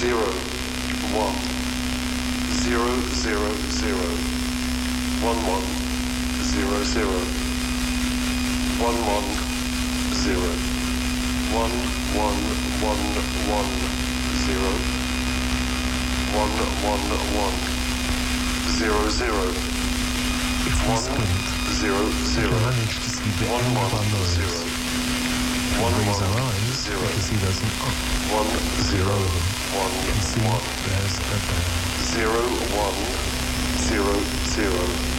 zero, one, zero, zero, zero, one, one, zero, zero, one, one, zero, one, one, one, one, zero, one, one, one, zero, zero, If we one, squint, zero, we zero, can manage to see the one, end of our one, nose. zero, If one, we raise one, our eyes, zero, we can see there's an up. one, If we zero, lower them, one, we can see one, there's a down. zero, one, zero, zero,